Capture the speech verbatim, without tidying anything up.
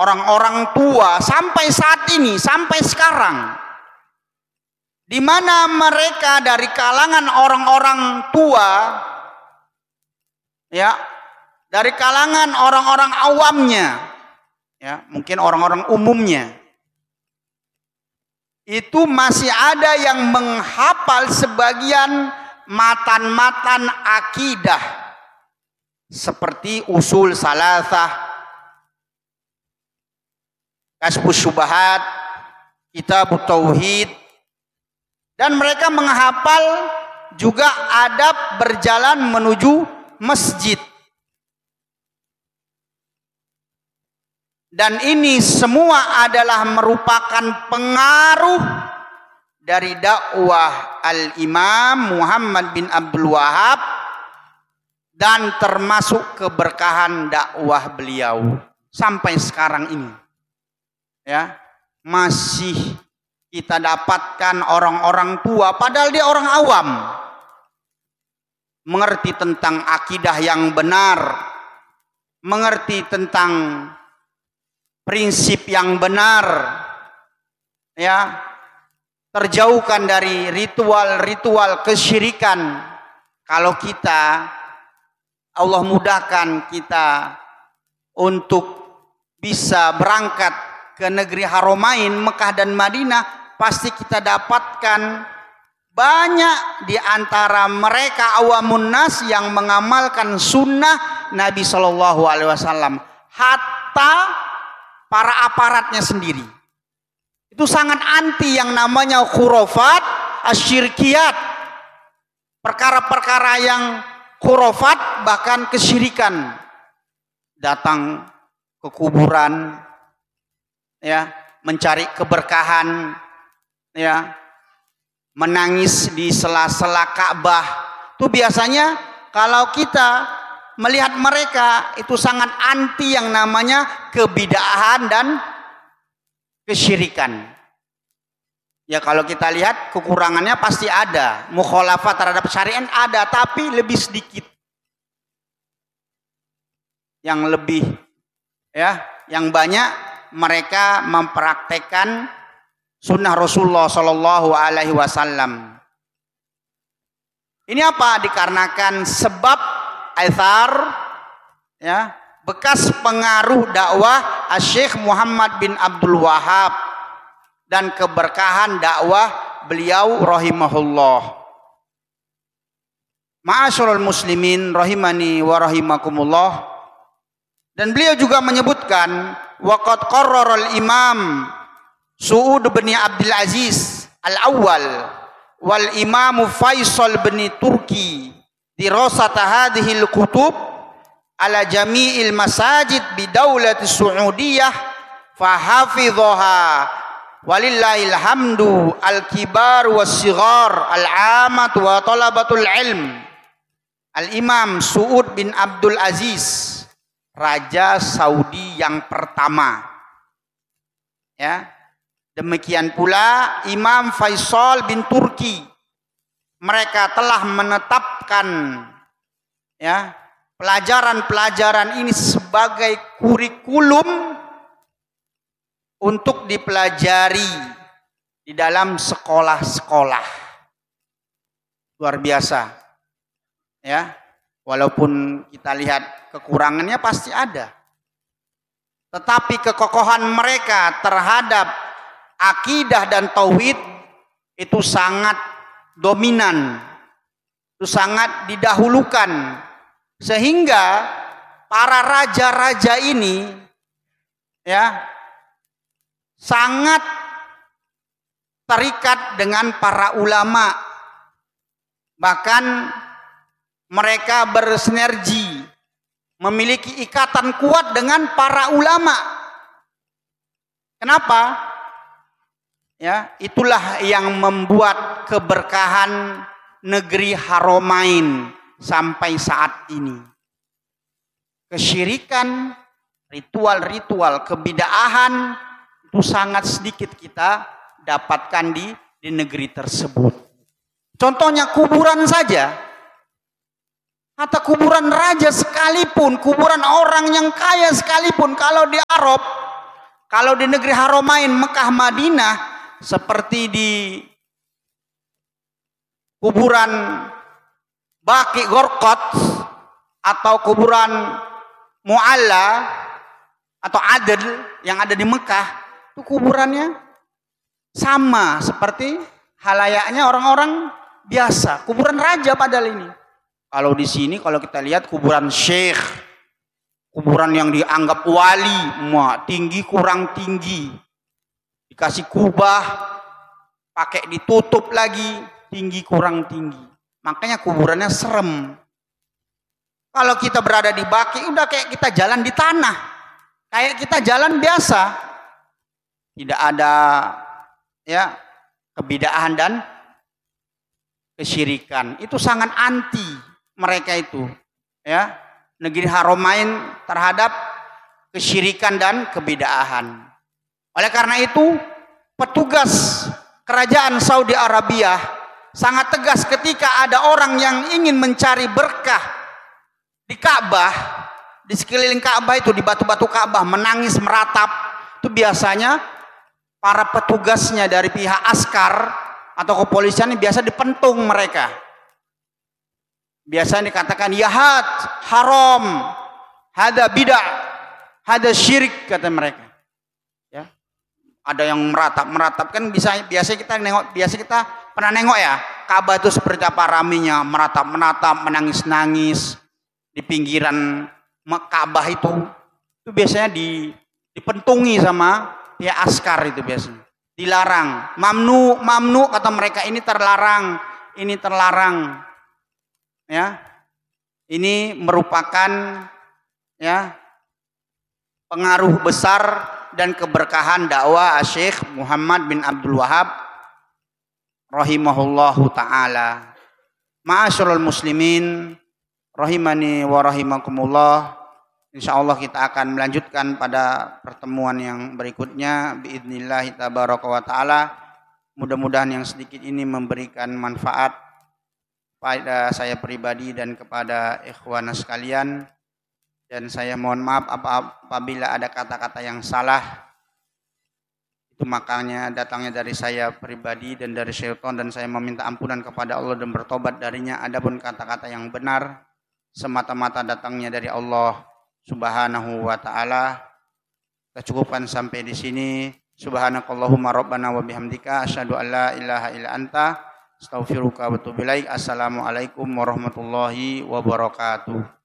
orang-orang tua sampai saat ini, sampai sekarang, di mana mereka dari kalangan orang-orang tua, ya, dari kalangan orang-orang awamnya, ya, mungkin orang-orang umumnya, itu masih ada yang menghafal sebagian matan-matan akidah seperti usul salasah, Kasbus Syubahat, Kitabut Tauhid, dan mereka menghafal juga adab berjalan menuju masjid. Dan ini semua adalah merupakan pengaruh dari dakwah Al-Imam Muhammad bin Abdul Wahab dan termasuk keberkahan dakwah beliau sampai sekarang ini. Ya, masih kita dapatkan orang-orang tua padahal dia orang awam, mengerti tentang akidah yang benar, mengerti tentang prinsip yang benar, ya, terjauhkan dari ritual-ritual kesyirikan. Kalau kita, Allah mudahkan kita untuk bisa berangkat ke negeri Haramain Mekah dan Madinah, pasti kita dapatkan banyak di antara mereka awamun nas yang mengamalkan sunnah Nabi Shallallahu Alaihi Wasallam. Hatta para aparatnya sendiri itu sangat anti yang namanya khurafat, asyirkiyat, perkara-perkara yang khurafat bahkan kesyirikan. Datang ke kuburan, ya, mencari keberkahan, ya, menangis di sela-sela Ka'bah. Itu biasanya kalau kita melihat mereka itu sangat anti yang namanya kebid'ahan dan kesyirikan. Ya, kalau kita lihat kekurangannya pasti ada, mukhalafat terhadap syariat ada, tapi lebih sedikit. Yang lebih, ya, yang banyak mereka mempraktekkan sunnah Rasulullah Shallallahu Alaihi Wasallam. Ini apa? Dikarenakan sebab athar, ya, bekas pengaruh dakwah Syekh Muhammad bin Abdul Wahab dan keberkahan dakwah beliau rahimahullah. Ma'asyiral muslimin rahimani wa rahimakumullah. Dan beliau juga menyebutkan waqad qarrara al-imam Su'ud bin Abdul Aziz al-awwal wal imam Faisal bin Turki dirasat hadhihi al-kutub ala jami'il masajid bi daulati Saudiyah fa hafidhaha walillahil hamdu al-kibar was-sighar al-amat wa talabatul ilm. Al-Imam Su'ud bin Abdul Aziz, Raja Saudi yang pertama, ya. Demikian pula Imam Faisal bin Turki, mereka telah menetapkan, ya, pelajaran-pelajaran ini sebagai kurikulum untuk dipelajari di dalam sekolah-sekolah. Luar biasa, ya. Walaupun kita lihat kekurangannya pasti ada, tetapi kekokohan mereka terhadap akidah dan tauhid itu sangat dominan, itu sangat didahulukan, sehingga para raja-raja ini, ya, sangat terikat dengan para ulama, bahkan mereka bersinergi, memiliki ikatan kuat dengan para ulama. Kenapa? Ya, itulah yang membuat keberkahan negeri Haramain sampai saat ini. Kesyirikan, ritual-ritual kebid'ahan itu sangat sedikit kita dapatkan di di negeri tersebut. Contohnya kuburan saja. Atau kuburan raja sekalipun, kuburan orang yang kaya sekalipun, kalau di Arab Kalau di negeri Haramain Mekah Madinah seperti di kuburan Baqi Gharqad atau kuburan Mu'alla atau Adl yang ada di Mekah, itu kuburannya sama seperti halayaknya orang-orang biasa, kuburan raja padahal ini. Kalau di sini kalau kita lihat kuburan syekh, kuburan yang dianggap wali, muah, tinggi kurang tinggi, dikasih kubah, pakai ditutup lagi, tinggi kurang tinggi. Makanya kuburannya serem. Kalau kita berada di Baqi, udah kayak kita jalan di tanah, kayak kita jalan biasa, tidak ada ya kebidaan dan kesyirikan. Itu sangat anti mereka itu, ya, negeri Haramain terhadap kesyirikan dan kebidaan. Oleh karena itu, petugas kerajaan Saudi Arabia sangat tegas ketika ada orang yang ingin mencari berkah di Ka'bah, di sekeliling Ka'bah itu, di batu-batu Ka'bah, menangis meratap. Itu biasanya para petugasnya dari pihak askar atau kepolisian ini biasa dipentung mereka. Biasanya dikatakan yahat, haram, hada bid'ah, hada syirik, kata mereka. Ya. Ada yang meratap-meratap, kan bisa biasa kita nengok, biasa kita pernah nengok ya, Ka'bah itu seperti apa raminya, meratap-menatap, menangis-nangis di pinggiran Ka'bah itu. Itu biasanya di, dipentungi sama pihak askar itu biasanya. Dilarang, mamnu, mamnu kata mereka, ini terlarang, ini terlarang. Ya, ini merupakan ya pengaruh besar dan keberkahan dakwah Syekh Muhammad bin Abdul Wahab rahimahullahu taala. Ma'asyiral muslimin rahimani wa rahimakumullah. Insyaallah kita akan melanjutkan pada pertemuan yang berikutnya biidznillah tabaraka wa taala. Mudah-mudahan yang sedikit ini memberikan manfaat pada saya pribadi dan kepada ikhwan sekalian, dan saya mohon maaf apabila ada kata-kata yang salah. Itu makanya datangnya dari saya pribadi dan dari syaitan, dan saya meminta ampunan kepada Allah dan bertobat darinya. Adapun kata-kata yang benar semata-mata datangnya dari Allah Subhanahu wa taala. Kita cukupkan sampai di sini. Subhanakallahumma rabbana wa bihamdika asyhadu an la ilaha illa anta astaghfiruka wa atubu ilaik. Assalamualaikum warahmatullahi wabarakatuh.